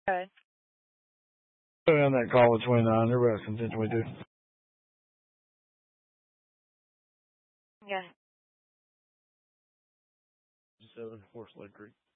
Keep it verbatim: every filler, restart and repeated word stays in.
Good. On that call at twenty-nine, everybody else comes in twenty-two. Yeah. Seven, horse leg creek.